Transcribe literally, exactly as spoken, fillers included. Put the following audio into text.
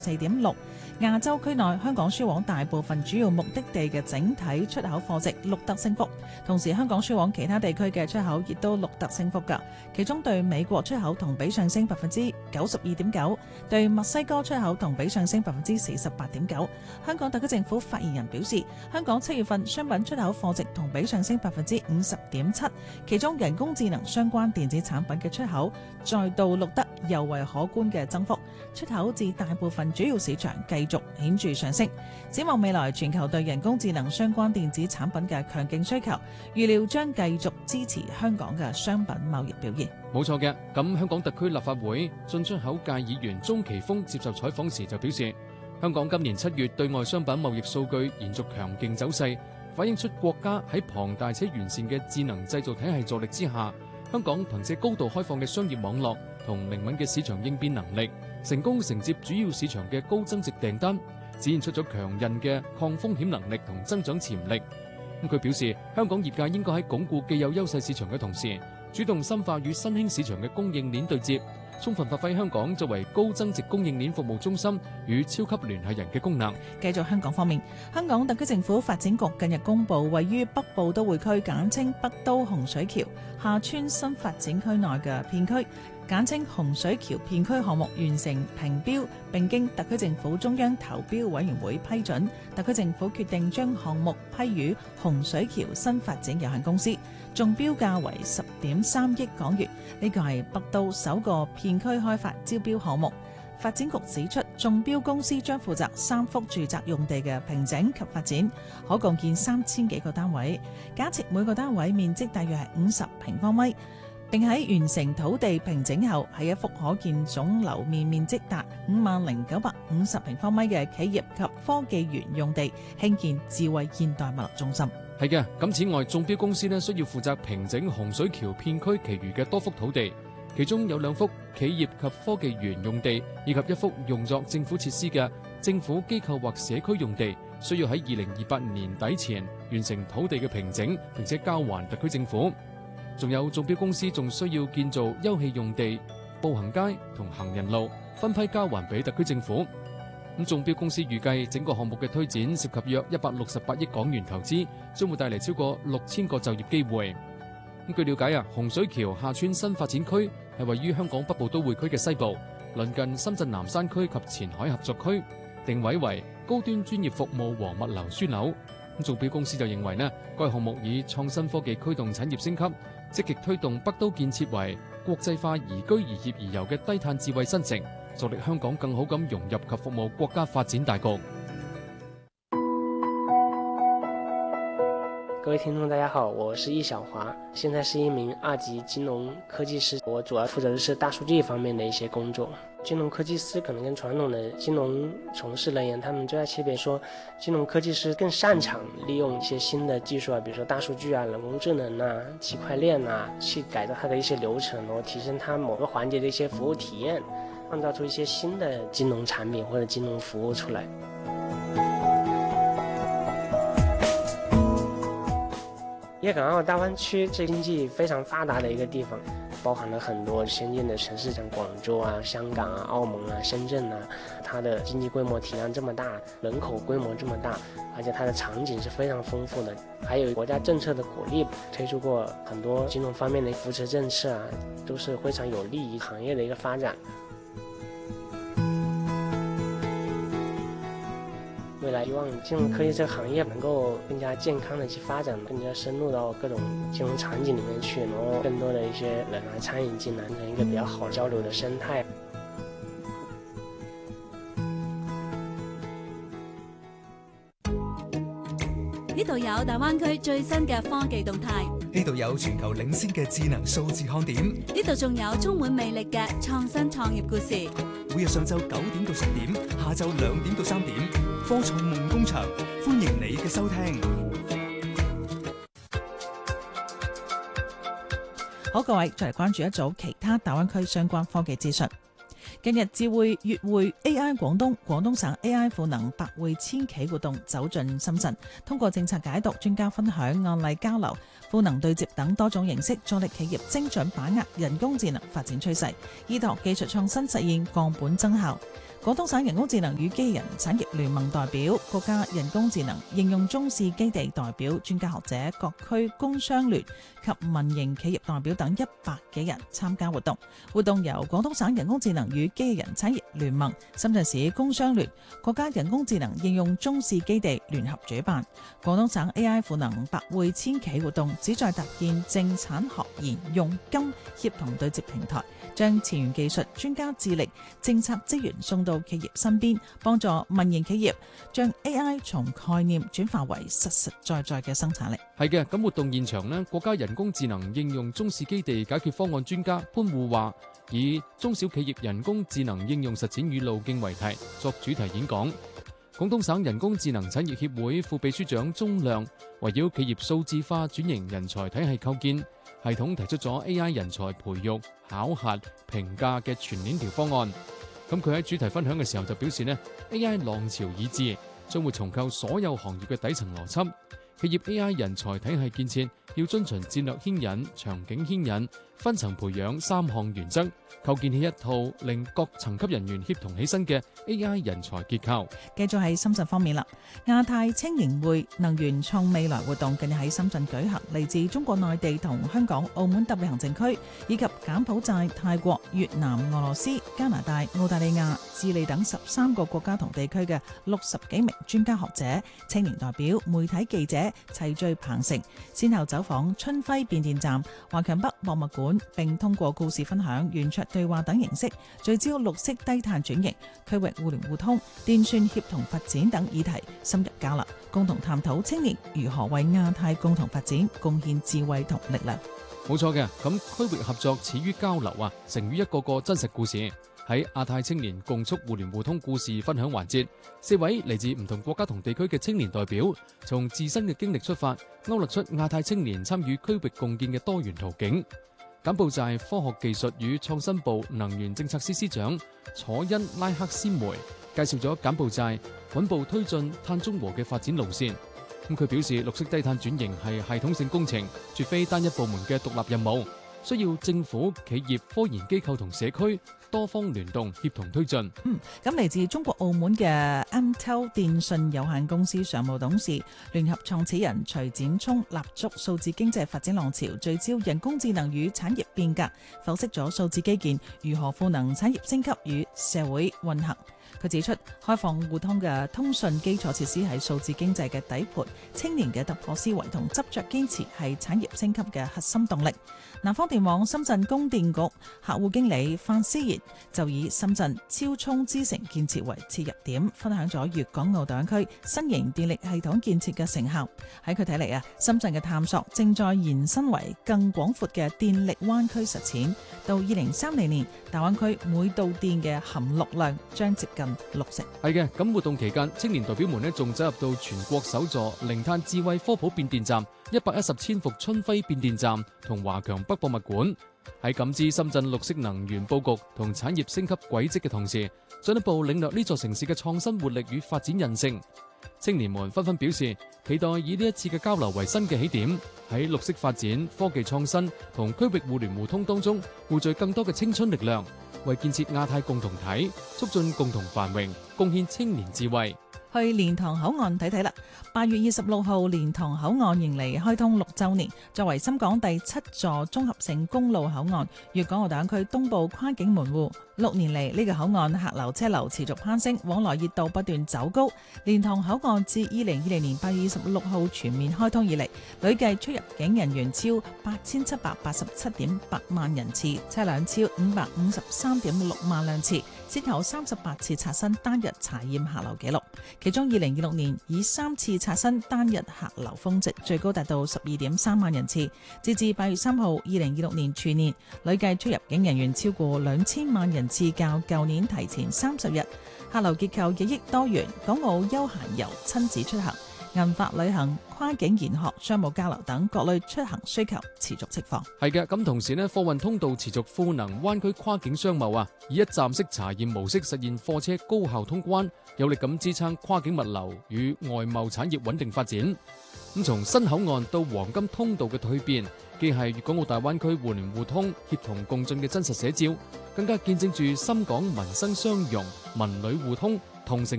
四點六。亞洲區內香港輸往大部分主要目的地嘅整體出口貨值錄得升幅，同時香港輸往其他地區嘅出口亦都錄得升幅㗎。其中對美國出口同比上升百分之九十二點九，對墨西哥出口同比上升百分之四十八點九。香港特區政府發言人表示，香港七月份商品出口貨值同比上升百分之五十點七，其中人工智能相關電子產品嘅出口再度錄得尤為可觀嘅增幅，出口至大部分主要市場繼續顯著上升。展望未來，全球對人工智能相關電子產品嘅強勁需求，預料將繼續支持香港嘅商品貿易表現。 冇錯嘅，咁香港特區立法會進出口界議員鍾奇峰接受採訪時就表示，香港今年七月對外商品貿易數據延續強勁走勢，反映出國家喺龐大且完善嘅智能製造體系助力之下，香港憑借高度開放嘅商業網絡同靈敏嘅市場應變能力，成功承接主要市場嘅高增值訂單，展現出咗強韌嘅抗風險能力同增長潛力。咁佢表示，香港業界應該喺鞏固既有優勢市場嘅同時，主動深化與新興市場嘅供應鏈對接，充分發揮香港作為高增值供應鏈服務中心與超級聯繫人嘅功能。 繼續香港方面，香港特區政府發展局近日公布，位於北部都會區簡稱北都洪水橋廈村新發展區內嘅片區，簡稱洪水橋片區項目完成評標，並經特區政府中央投標委員會批准，特區政府決定將項目批予洪水橋新發展有限公司，中標價為十點三億港元。呢個係北都首個片區開發招標項目。發展局指出，中標公司將負責三幅住宅用地嘅平整及發展，可共建三千幾個單位，假設每個單位面積大約係五十平方米。並喺完成土地平整後，喺一幅可建總樓面面積達五萬零九百五十平方米嘅企業及科技園用地興建智慧現代物流中心。 係嘅，咁此外，中標公司呢需要負責平整洪水橋片區其餘嘅多幅土地，其中有兩幅企業及科技園用地，以及一幅用作政府設施嘅政府機構或社區用地，需要喺二零二八年底前完成土地嘅平整，並且交還特區政府。仲有中標公司仲需要建造休憩用地、步行街同行人路，分批交還俾特區政府。咁中標公司預計整個項目嘅推展涉及約一百六十八億港元投資，將會帶嚟超過六千個就業機會。咁據了解啊，洪水橋廈村新發展區係位於香港北部都會區嘅西部，鄰近深圳南山區及前海合作區，定位為高端專業服務和物流樞紐。咁中標公司就認為呢，該項目以創新科技驅動產業升級，積極推動北都建設為國際化宜居宜業宜遊嘅低碳智慧新城，助力香港更好咁融入及服務國家發展大局。 各位聽眾大家好，我是易小華，現在是一名二級金融科技師，我主要負責的是大數據方面的一些工作。金融科技師可能跟傳統的金融從事人員，他們最大區別說，金融科技師更擅長利用一些新的技術啊，比如說大數據啊、人工智能啊、區塊鏈啊，去改造它的一些流程，然後提升它某個環節的一些服務體驗，創造出一些新的金融產品或者金融服務出來。粵港澳大灣區是經濟非常發達的一個地方，包含了很多先進的城市，像廣州啊、香港啊、澳門啊、深圳啊，它的經濟規模體量這麼大，人口規模這麼大，而且它的場景是非常豐富的，還有國家政策的鼓勵，推出過很多金融方面的扶持政策啊，都是非常有利於行業的一個發展。未來希望金融科技這個行業能夠更加健康的去發展，更加深入到各種金融場景裏面去，然後更多的一些人來參與進來，成一個比較好交流的生態。 呢度有大灣區最新嘅科技動態， 呢度有全球領先嘅智能數字看點， 呢度仲有充滿魅力嘅創新創業故事。 每日上晝九點到十點，下晝兩點到三點，科創夢工場，歡迎你嘅收聽。 好，各位再嚟關注一組其他大灣區相關科技資訊。近日智匯粵匯 A I 廣東廣東省 A I 賦能百匯千企活動走進深圳，通過政策解讀、專家分享、案例交流、賦能對接等多種形式，助力企業精準把握人工智能發展趨勢，依託技術創新實現降本增效。 廣東省人工智能與機器人產業聯盟代表、國家人工智能應用中試基地代表、專家學者、各區工商聯及民營企業代表等一百幾人參加活動。活動由廣東省人工智能與機器人產業聯盟、深圳市工商聯、國家人工智能應用中試基地聯合主辦。廣東省 A I 賦能百會千企活動旨在搭建政產學研用金協同對接平台，將前沿技術、專家智力、政策資源送到企業身邊，幫助民營企業將 A I 從概念轉化為實實在在嘅生產力。 係嘅，咁活動現場呢，國家人工智能應用中試基地解決方案專家潘互華以中小企業人工智能應用實踐與路徑為題作主題演講。廣東省人工智能產業協會副秘書長鐘亮圍繞企業數字化轉型人才體系構建系統提出咗 A I 人才培育、考核、評價嘅全鏈條方案。咁佢喺主題分享嘅時候就表示呢 A I 浪潮已至，將會重構所有行業嘅底層邏輯。企業 A I 人才體系建設要遵循戰略牽引、場景牽引、分層培養三項原則，構建起一套令各層級人員協同起身嘅 A I 人才結構。 繼續喺深圳方面啦，亞太青年會能源創未來活動近日喺深圳舉行，嚟自中國內地同香港、澳門特別行政區以及柬埔寨、泰國、越南、俄羅斯、加拿大、澳大利亞、智利等十三個國家同地區嘅六十幾名專家學者、青年代表、媒體記者齊聚鵬城，先後走訪春暉變電站、華強北博物館，並通過故事分享、圓桌對話等形式，聚焦綠色低碳轉型、區域互聯互通、電訊協同發展等議題，深入交流，共同探討青年如何為亞太共同發展貢獻智慧同力量。 冇錯嘅，咁區域合作始於交流啊，成於一個個真實故事。喺亞太青年共促互聯互通故事分享環節，四位嚟自唔同國家同地區嘅青年代表，從自身嘅經歷出發，勾勒出亞太青年參與區域共建嘅多元途徑。柬埔寨科學技術與創新部能源政策司司長楚恩拉克斯梅介紹咗柬埔寨穩步推進碳中和嘅發展路線。咁佢表示，綠色低碳轉型係系統性工程，絕非單一部門嘅獨立任務，需要政府、企業、科研機構同社區多方聯動協同推進。 嗯，咁嚟自中國澳門嘅 M T E L 電訊有限公司常務董事、聯合創始人徐展聰立足數字經濟發展浪潮，聚焦人工智能與產業變革，剖析咗數字基建如何賦能產業升級與社會運行。佢指出，開放互通嘅通訊基礎設施係數字經濟嘅底盤，青年嘅突破思維同執着堅持係產業升級嘅核心動力。南方電網深圳供電局客戶經理范思賢就以深圳超充之城建設為切入點，分享咗粵港澳大灣區新型電力系統建設嘅成效。喺佢睇嚟啊，深圳嘅探索正在延伸為更廣闊嘅電力灣區實踐。到二零三零年，大灣區每度電嘅含氯量將接近六成。 係嘅，咁活動期間，青年代表們呢仲走入到全國首座零碳智慧科普變電站、一百一十千伏春暉變電站同華強北博物館。喺感知深圳綠色能源佈局同產業升級軌跡嘅同時，進一步領略呢座城市嘅創新活力與發展韌性。青年們紛紛表示，期待以呢一次嘅交流為新嘅起點，喺綠色發展、科技創新同區域互聯互通當中，匯聚更多嘅青春力量，為建設亞太共同體、促進共同繁榮，貢獻青年智慧。 去蓮塘口岸睇睇啦！八月二十六號，蓮塘口岸迎嚟開通六週年，作為深港第七座綜合性公路口岸，粵港澳大灣區東部跨境門戶。六年嚟，呢個口岸客流車流持續攀升，往來熱度不斷走高。蓮塘口岸自二零二零年八月二十六號全面開通以嚟，累計出入境人員超八千七百八十七點八萬人次，車輛超五百五十三點六萬輛次，先後三十八次刷新單日查驗客流紀錄。其中二零二六年以三次刷新單日客流峰值，最高達到十二點三萬人次。截至八月三號，二零二六年全年累計出入境人員超過兩千萬人次，較舊年提前三十日。客流結構日益多元，港澳休閒遊、親子出行、 銀髮旅行、跨境研學、商務交流等各類出行需求持續釋放。 係嘅，咁同時呢，貨運通道持續賦能灣區跨境商貿啊，以一站式查驗模式實現貨車高效通關，有力咁支撐跨境物流與外貿產業穩定發展。咁從新口岸到黃金通道嘅蛻變，既係粵港澳大灣區互聯互通、協同共進嘅真實寫照，更加見證住深港民生相融、民旅互通、同城